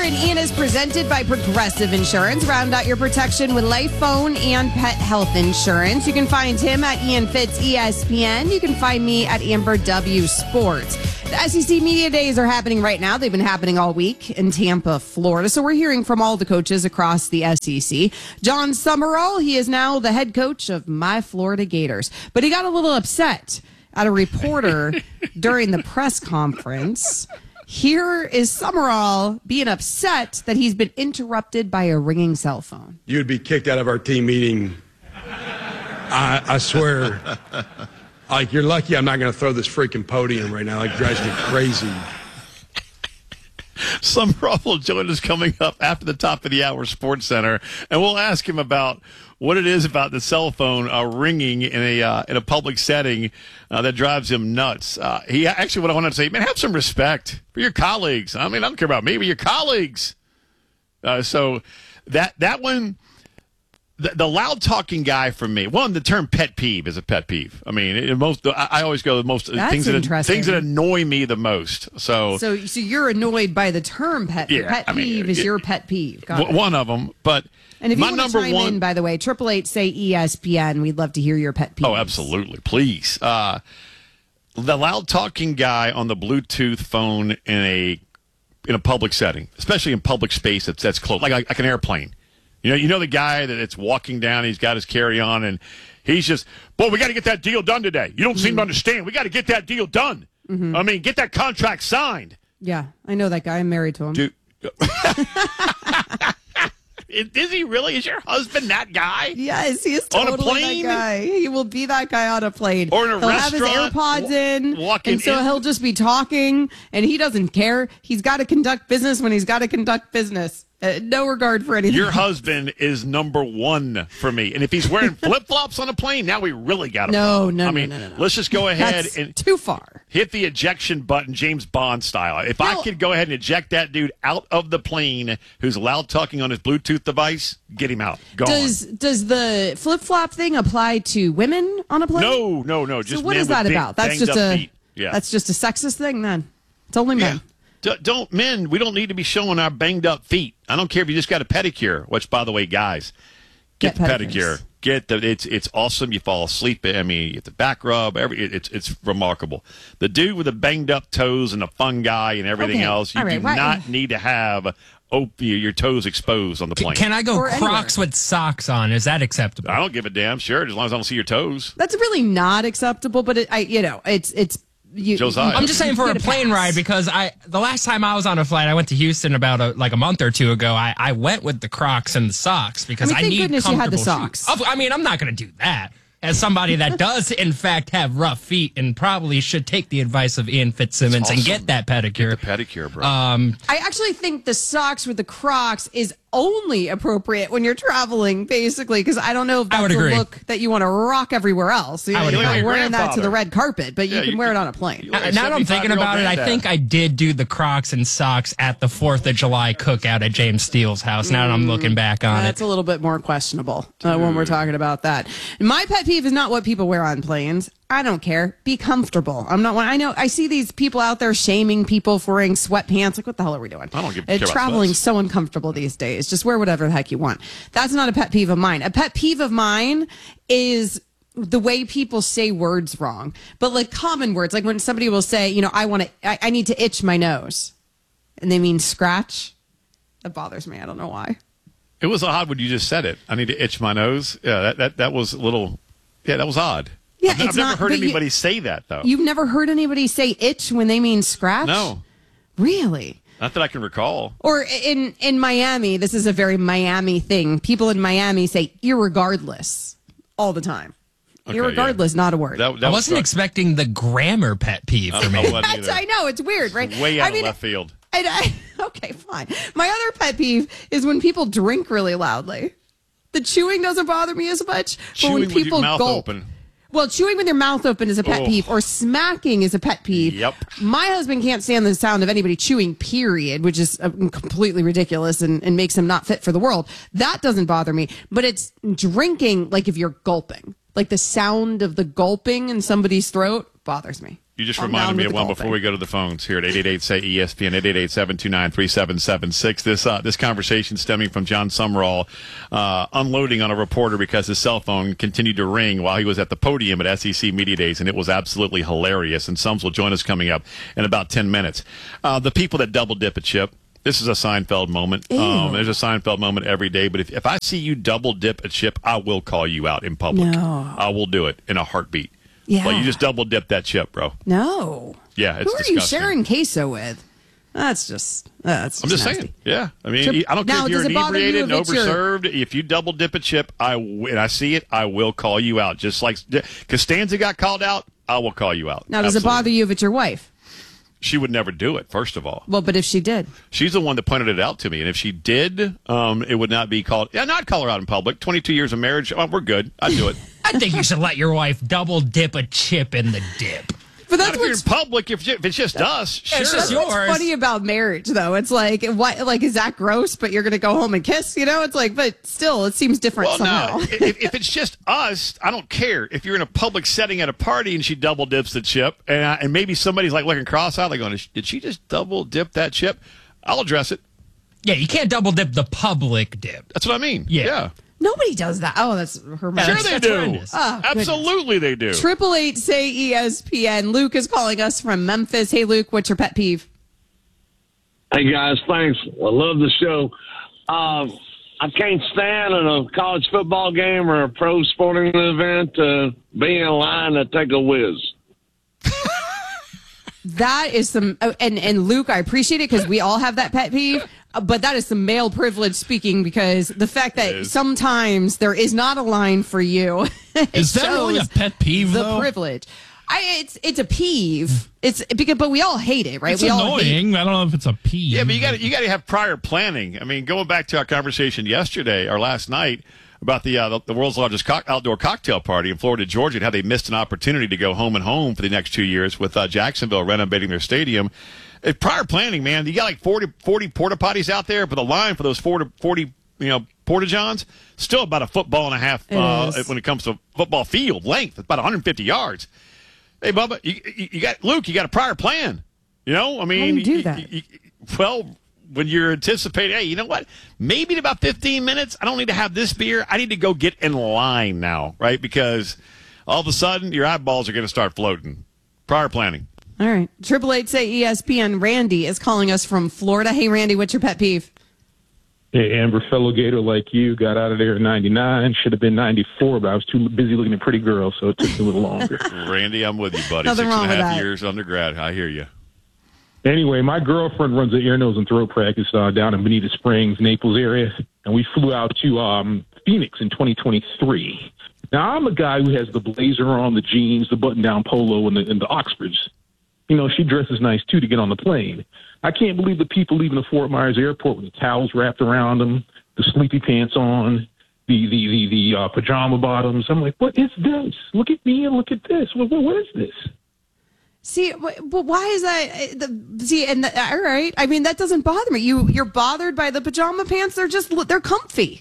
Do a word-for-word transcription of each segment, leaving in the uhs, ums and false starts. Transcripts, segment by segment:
and Ian is presented by Progressive Insurance. Round out your protection with life, phone, and pet health insurance. You can find him at Ian Fitz E S P N. You can find me at Amber W Sports. The S E C Media Days are happening right now. They've been happening all week in Tampa, Florida. So we're hearing from all the coaches across the S E C. John Summerall, he is now the head coach of my Florida Gators. But he got a little upset at a reporter during the press conference. Here is Summerall being upset that he's been interrupted by a ringing cell phone. You would be kicked out of our team meeting. I, I swear. Like, you're lucky I'm not going to throw this freaking podium right now. Like, it drives me crazy. Summerall will join us coming up after the top of the hour Sports Center, and we'll ask him about what it is about the cell phone uh, ringing in a uh, in a public setting uh, that drives him nuts. Uh, he actually, what I wanted to say, man, have some respect for your colleagues. I mean, I don't care about me, but your colleagues. Uh, so that that one, the, the loud talking guy for me. One, the term pet peeve is a pet peeve. I mean, it, most I, I always go the most That's things that interesting. things that annoy me the most. So So, so you're annoyed by the term pet peeve. Yeah, pet I mean, peeve is it- your pet peeve. Got w- it. one of them, but. And if you My want to number chime one, in, by the way, triple eight say E S P N. We'd love to hear your pet peeves. Oh, absolutely. Please. Uh, the loud talking guy on the Bluetooth phone in a in a public setting, especially in public space that's that's close, like like an airplane. You know, you know the guy that it's walking down, he's got his carry on, and he's just, boy, we got to get that deal done today. You don't mm-hmm. seem to understand. We got to get that deal done. Mm-hmm. I mean, get that contract signed. Yeah, I know that guy. I'm married to him. Dude. Is he really? Is your husband that guy? Yes, he is totally on a plane? that guy. He will be that guy on a plane. Or in a he'll restaurant. have his AirPods in, walking and so in. he'll just be talking, and he doesn't care. He's got to conduct business when he's got to conduct business. Uh, no regard for anything. Your husband is number one for me. And if he's wearing flip-flops on a plane, now we really got a No, problem. no, I no, mean, no, no, no. let's just go ahead That's and too far. hit the ejection button, James Bond style. If I No. could go ahead and eject that dude out of the plane who's loud talking on his Bluetooth device, get him out. Go Does does the flip flop thing apply to women on a plane? No, no, no. Just So what men is with that big, about? That's banged just up a feet. Yeah. that's just a sexist thing then. It's only men. Yeah. D- don't men, we don't need to be showing our banged up feet. I don't care if you just got a pedicure, which, by the way, guys, get, Get the pedicures. pedicure. Get the it's it's awesome. You fall asleep. I mean, you get the back rub. Every it, it's it's remarkable. The dude with the banged up toes and the fungi and everything Okay. else, you All right. do Why- not need to have op- your toes exposed on the plane. Can I go Or Crocs anywhere. with socks on? Is that acceptable? I don't give a damn. Sure, as long as I don't see your toes. That's really not acceptable, but it, I, you know, it's it's. You, Josiah. I'm just saying for you a get plane pass. ride because I the last time I was on a flight, I went to Houston about a, like a month or two ago. I, I went with the Crocs and the socks because I mean, I, thank need goodness you had the comfortable socks. shoes. Of- I mean, I'm not going to do that. As somebody that does, in fact, have rough feet and probably should take the advice of Ian Fitzsimmons and awesome. get that pedicure. Get the pedicure, bro. Um, I actually think the socks with the Crocs is only appropriate when you're traveling, basically, because I don't know if I would that's a agree. look that you want to rock everywhere else. You know, I would you're not agree. wearing that to the Grandfather. red carpet, but you Yeah, can you wear can- it on a plane. you- now that I'm thinking about it, I think I did do the Crocs and socks at the fourth of July cookout at James Steele's house. Now that I'm looking back on That's it. a little bit more questionable uh, when we're talking about that. My pet peeve is not what people wear on planes. I don't care. Be comfortable. I'm not one. I know I see these people out there shaming people for wearing sweatpants. Like, what the hell are we doing? I don't give- Uh, care about Traveling sweats. so uncomfortable these days. Just wear whatever the heck you want. That's not a pet peeve of mine. A pet peeve of mine is the way people say words wrong. But like common words, like when somebody will say, you know, I want to, I, I need to itch my nose, and they mean scratch. That bothers me. I don't know why. It was odd when you just said it. I need to itch my nose. Yeah, that that, that was a little. Yeah, that was odd. Yeah, I've, it's I've never not- heard but you- anybody say that though. You've never heard anybody say itch when they mean scratch? No, Really? not that I can recall. Or in, in Miami, this is a very Miami thing. People in Miami say irregardless all the time. Okay, irregardless, not a word. That, that I was wasn't struck- expecting the grammar pet peeve for me. I wasn't That's, either. I know, it's weird, right? Way out I mean, of left field. And I, okay, fine. My other pet peeve is when people drink really loudly. The chewing doesn't bother me as much, but Chewing when with your people mouth gulp. open. Well, chewing with your mouth open is a pet Oh. peeve, or smacking is a pet peeve. Yep. My husband can't stand the sound of anybody chewing, period, which is uh, completely ridiculous and, and makes him not fit for the world. That doesn't bother me. But it's drinking, like if you're gulping. Like the sound of the gulping in somebody's throat bothers me. You just I'm reminded down me with of the one golfing. before we go to the phones here at eight eight eight, say E S P N, eight eight eight, seven two nine, three seven seven six. This uh, this conversation stemming from John Sumrall uh, unloading on a reporter because his cell phone continued to ring while he was at the podium at S E C Media Days, and it was absolutely hilarious. And Sums will join us coming up in about ten minutes. Uh, the people that double dip at Chip, this is a Seinfeld moment. Um, there's a Seinfeld moment every day, but if, if I see you double dip at Chip, I will call you out in public. No. I will do it in a heartbeat. Yeah. Like, you just double dip that chip, bro. No. Yeah, it's Who are disgusting. you sharing queso with? That's just. Uh, that's just I'm just nasty. saying. Yeah. I mean, Chip- I don't Now, care if you're does it bother you inebriated and if it's your- overserved. If you double dip a chip, I w- and I see it, I will call you out. Just like Costanza got called out, I will call you out. Now, does Absolutely. it bother you if it's your wife? She would never do it, first of all. Well, but if she did. She's the one that pointed it out to me. And if she did, um, it would not be called. Yeah, not call her out in public. twenty-two years of marriage. Oh, we're good. I'd do it. I think you should let your wife double dip a chip in the dip. But Not that's if you're in what's, public. If, if it's just us, sure. it's that's just what's yours. funny about marriage, though. It's like, what? Like, is that gross? But you're going to go home and kiss? You know, it's like, but still, it seems different Well, somehow. no. if, if it's just us, I don't care. If you're in a public setting at a party and she double dips the chip, and, I, and maybe somebody's like looking cross-eyed, like going, "Did she just double dip that chip?" I'll address it. Yeah, you can't double dip the public dip. That's what I mean. Yeah. yeah. Nobody does that. Oh, that's her. Sure That's- they that's do. horrendous. Oh, goodness. Absolutely they do. Triple eight say E S P N. Luke is calling us from Memphis. Hey, Luke, what's your pet peeve? Hey, guys, thanks. I love the show. Um, I can't stand at a college football game or a pro sporting event to be in line to take a whiz. That is some, oh, and and Luke, I appreciate it because we all have that pet peeve. uh, But that is some male privilege speaking, because the fact that is. sometimes there is not a line for you it Is that really a shows pet peeve, the though? privilege. I it's it's a peeve. It's because, but we all hate it, right? It's we all hate. annoying. I don't know if it's a peeve. Yeah, but you got to you got to have prior planning. I mean, going back to our conversation yesterday or last night about the uh, the, the world's largest co- outdoor cocktail party in Florida, Georgia, and how they missed an opportunity to go home and home for the next two years with uh, Jacksonville renovating their stadium. Uh, prior planning, man, you got like forty, forty porta potties out there, but the line for those forty, forty you know, porta johns still about a football and a half It uh, is. when it comes to football field length. It's about one hundred fifty yards. Hey, Bubba, you, you, you got Luke. You got a prior plan. You know, I mean, you do that? you- you- well, when you're anticipating, hey, you know what? Maybe in about fifteen minutes, I don't need to have this beer. I need to go get in line now, right? Because all of a sudden, your eyeballs are going to start floating. Prior planning. All right. Triple eight say E S P N. Randy is calling us from Florida. Hey, Randy, what's your pet peeve? Hey, Amber, fellow Gator like you, got out of there in ninety-nine. Should have been ninety-four, but I was too busy looking at pretty girls, so it took me a little longer. Randy, I'm with you, buddy. Nothing Six wrong and a with half that. years undergrad. I hear you. Anyway, my girlfriend runs an ear, nose, and throat practice uh, down in Bonita Springs, Naples area, and we flew out to um, Phoenix in twenty twenty-three. Now, I'm a guy who has the blazer on, the jeans, the button-down polo, and the, and the Oxfords. You know, she dresses nice, too, to get on the plane. I can't believe the people leaving the Fort Myers airport with the towels wrapped around them, the sleepy pants on, the the the, the uh, pajama bottoms. I'm like, what is this? Look at me and look at this. What, what, what is this? See, wh- but why is that? uh, The, see, and the, all right. I mean, that doesn't bother me. You you're bothered by the pajama pants? They're just they're comfy.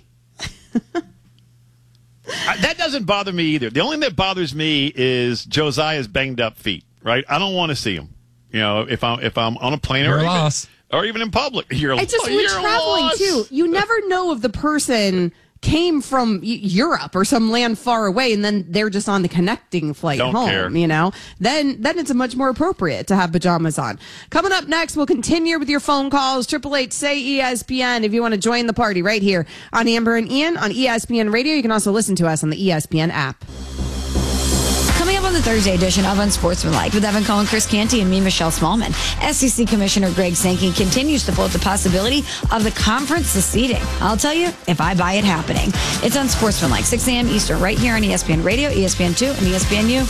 I, that doesn't bother me either. The only thing that bothers me is Josiah's banged up feet, right? I don't want to see him. You know, if I'm if I'm on a plane You're or a even, loss. or even in public, you're a It's just oh, with you're a traveling loss. too. You never know if the person came from Y- Europe or some land far away, and then they're just on the connecting flight Don't home. care. You know, then then it's much more appropriate to have pajamas on. Coming up next, we'll continue with your phone calls. Triple eight say E S P N if you want to join the party right here on Amber and Ian on E S P N Radio. You can also listen to us on the E S P N app. Coming up on the Thursday edition of Unsportsmanlike with Evan Cohen, Chris Canty, and me, Michelle Smallman. S E C Commissioner Greg Sankey continues to float the possibility of the conference seceding. I'll tell you if I buy it happening. It's Unsportsmanlike, six a.m. Eastern, right here on E S P N Radio, E S P N two, and E S P N U.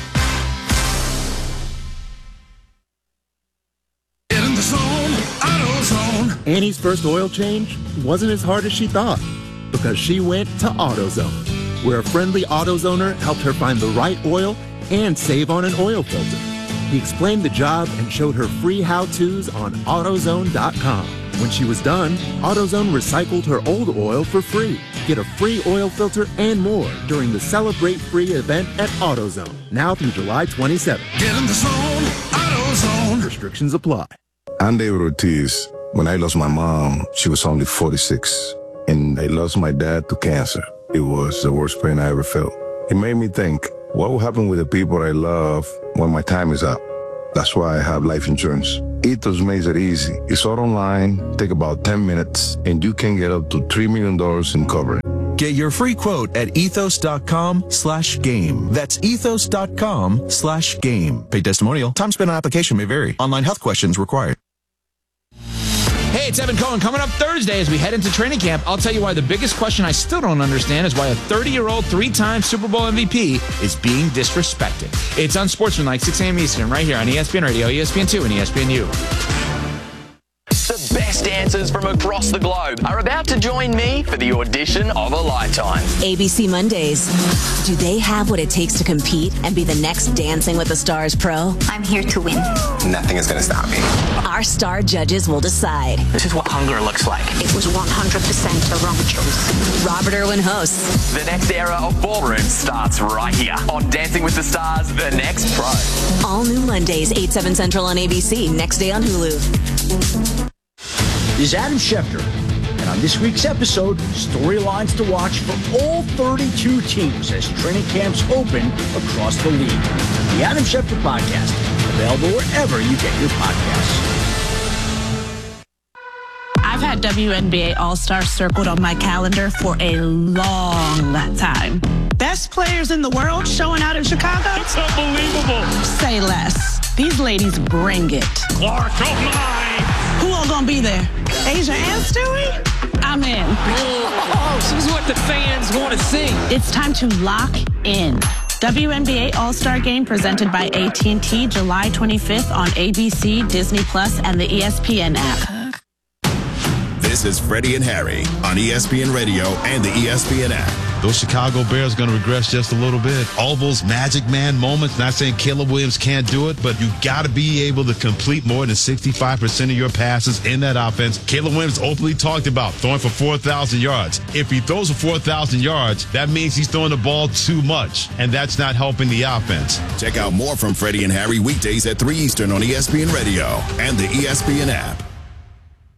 In the zone, AutoZone. Annie's first oil change wasn't as hard as she thought because she went to AutoZone, where a friendly AutoZoner helped her find the right oil and save on an oil filter. He explained the job and showed her free how-tos on AutoZone dot com. When she was done, AutoZone recycled her old oil for free. Get a free oil filter and more during the Celebrate Free event at AutoZone, now through July twenty-seventh. Get in the zone, AutoZone. Restrictions apply. I'm David Ortiz. When I lost my mom, she was only forty-six, and I lost my dad to cancer. It was the worst pain I ever felt. It made me think, what will happen with the people I love when my time is up? That's why I have life insurance. Ethos makes it easy. It's all online, take about ten minutes, and you can get up to three million dollars in coverage. Get your free quote at ethos.com slash game. That's ethos.com slash game. Paid testimonial. Time spent on application may vary. Online health questions required. Hey, it's Evan Cohen. Coming up Thursday as we head into training camp, I'll tell you why the biggest question I still don't understand is why a thirty-year-old, three-time Super Bowl M V P is being disrespected. It's Unsportsmanlike, six a.m. Eastern, right here on E S P N Radio, E S P N two, and E S P N U. The best dancers from across the globe are about to join me for the audition of a lifetime. A B C Mondays. Do they have what it takes to compete and be the next Dancing with the Stars pro? I'm here to win. Nothing is going to stop me. Our star judges will decide. This is what hunger looks like. It was one hundred percent a wrong choice. Robert Irwin hosts. The next era of ballroom starts right here on Dancing with the Stars, The Next Pro. All new Mondays, eight, seven Central on A B C. Next day on Hulu. This is Adam Schefter, and on this week's episode, storylines to watch for all thirty-two teams as training camps open across the league. The Adam Schefter Podcast, available wherever you get your podcasts. I've had W N B A All-Star circled on my calendar for a long time. Best players in the world showing out in Chicago? It's unbelievable. Say less. These ladies bring it. Clark, oh my! Who all gonna be there? Asia and Stewie? I'm in. Oh, this is what the fans want to see. It's time to lock in. W N B A All-Star Game presented by A T and T, July twenty-fifth on A B C, Disney Plus, and the E S P N app. This is Freddie and Harry on E S P N Radio and the E S P N app. Those Chicago Bears are going to regress just a little bit. All those magic man moments, not saying Caleb Williams can't do it, but you got to be able to complete more than sixty-five percent of your passes in that offense. Caleb Williams openly talked about throwing for four thousand yards. If he throws for four thousand yards, that means he's throwing the ball too much, and that's not helping the offense. Check out more from Freddie and Harry weekdays at three Eastern on E S P N Radio and the E S P N app.